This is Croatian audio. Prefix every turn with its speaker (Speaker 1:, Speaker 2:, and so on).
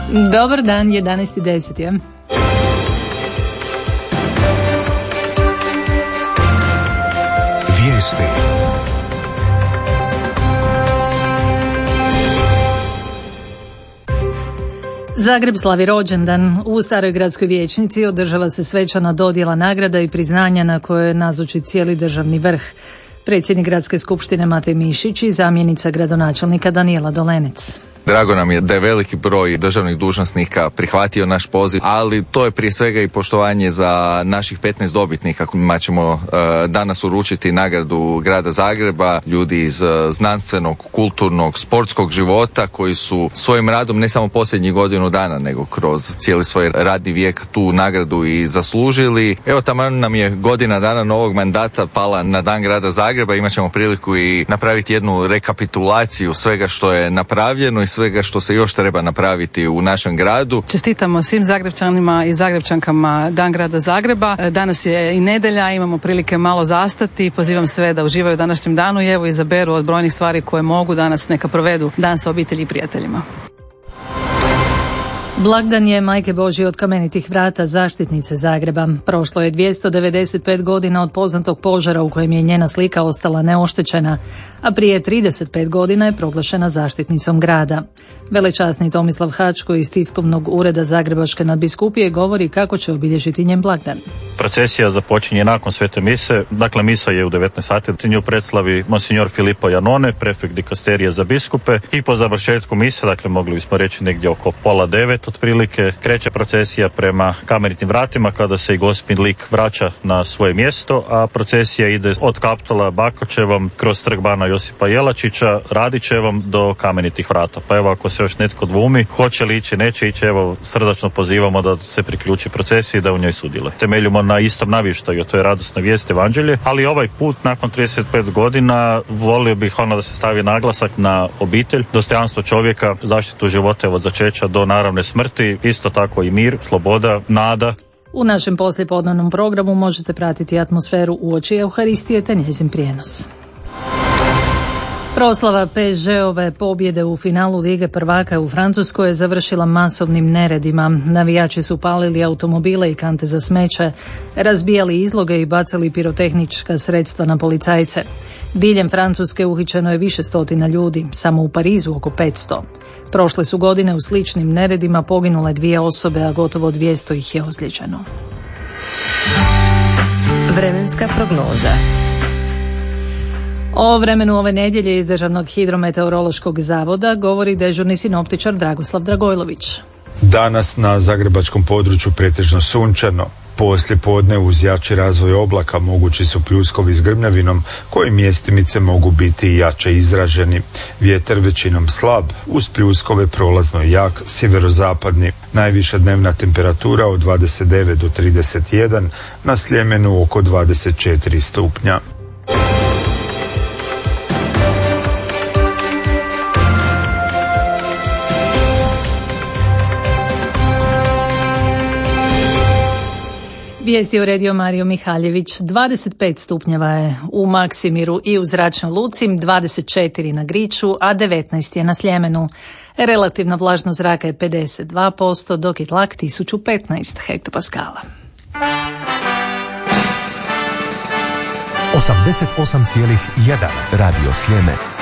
Speaker 1: Dobar dan, 11:10 je.
Speaker 2: Vijesti.
Speaker 1: Zagreb slavi rođendan. U Staroj gradskoj vijećnici održava se svečana dodjela nagrada i priznanja na kojoj nazoči cijeli državni vrh. Predsjednik Gradske skupštine Matej Mišić i zamjenica gradonačelnika Danijela Dolenec.
Speaker 3: Drago nam je da je veliki broj državnih dužnosnika prihvatio naš poziv, ali to je prije svega i poštovanje za naših 15 dobitnika kojima ćemo danas uručiti nagradu Grada Zagreba, ljudi iz znanstvenog, kulturnog, sportskog života koji su svojim radom ne samo posljednjih godinu dana, nego kroz cijeli svoj radni vijek tu nagradu i zaslužili. Evo, taman nam je godina dana novog mandata pala na Dan Grada Zagreba, imat ćemo priliku i napraviti jednu rekapitulaciju svega što je napravljeno i svega što se još treba napraviti u našem gradu.
Speaker 4: Čestitamo svim Zagrepčanima i Zagrepčankama Dan Grada Zagreba. Danas je i nedjelja, imamo prilike malo zastati. Pozivam sve da uživaju u današnjem danu i evo izaberu od brojnih stvari koje mogu danas, neka provedu dan sa obitelji i prijateljima.
Speaker 1: Blagdan je Majke Božje od Kamenitih vrata, zaštitnice Zagreba. Prošlo je 295 godina od poznatog požara u kojem je njena slika ostala neoštećena, a prije 35 godina je proglašena zaštitnicom grada. Velečasni Tomislav Hačko iz tiskovnog ureda Zagrebačke nadbiskupije govori kako će obilježiti njen blagdan.
Speaker 5: Procesija započinje nakon svete mise, dakle misa je u 19 sati, nju predslavi monsignor Filippo Janone, prefekt dikasterije za biskupe, i po završetku mise, dakle mogli bismo reći negdje oko 8:30 otprilike, kreće procesija prema Kamenitim vratima kada se i Gospin lik vraća na svoje mjesto, a procesija ide od Kaptola Bakočevom kroz Trg bana Josipa Jelačića, Radićevom do Kamenitih vrata. Pa evo, ako se još netko dvumi hoće li ići, neće ići, evo srdačno pozivamo da se priključi procesiji i da u njoj sudjeluje. Temeljimo na istom navještaju, to je radosna vijest, evanđelje, ali ovaj put nakon 35 godina volio bih da se stavi naglasak na obitelj, dostojanstvo čovjeka, zaštitu života od začeća do naravne smrti, isto tako i mir, sloboda, nada.
Speaker 1: U našem poslijepodnevnom programu možete pratiti atmosferu uoči Euharistije te njezin prijenos. Proslava PSG-ove pobjede u finalu Lige prvaka u Francuskoj je završila masovnim neredima. Navijači su palili automobile i kante za smeće, razbijali izloge i bacali pirotehnička sredstva na policajce. Diljem Francuske uhićeno je više stotina ljudi, samo u Parizu oko 500. Prošle su godine u sličnim neredima poginule 2 osobe, a gotovo 200 ih je ozlijeđeno.
Speaker 2: Vremenska prognoza.
Speaker 1: O vremenu ove nedjelje iz Državnog hidrometeorološkog zavoda govori dežurni sinoptičar Dragoslav Dragojlović.
Speaker 6: Danas na zagrebačkom području pretežno sunčano. Poslije podne uz jači razvoj oblaka mogući su pljuskovi s grmljavinom koji mjestimice mogu biti i jače izraženi. Vjetar većinom slab, uz pljuskove prolazno jak sjeverozapadni. Najviša dnevna temperatura od 29 do 31, na Sljemenu oko 24 stupnja.
Speaker 1: Vijesti uredio Mario Mihaljević. 25 stupnjeva je u Maksimiru i u Zračnoj luci, 24 na Griču, a 19 je na Sljemenu. Relativna vlažnost zraka je 52%, dok je tlak 1015 hektopaskala.
Speaker 2: 88,1 Radio Sljeme.